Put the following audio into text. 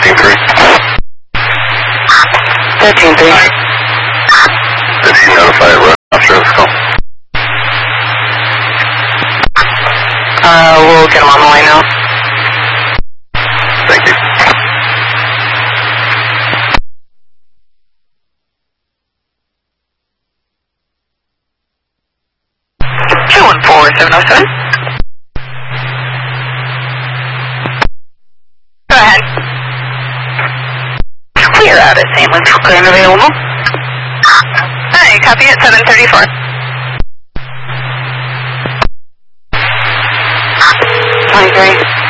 13-3. 13-3. Did he notify Rush after this call? We'll get him on the way now. Thank you. $214-707. Go ahead. Clear out at St. Luke's. Clear and available. Hi, copy at 734. 23.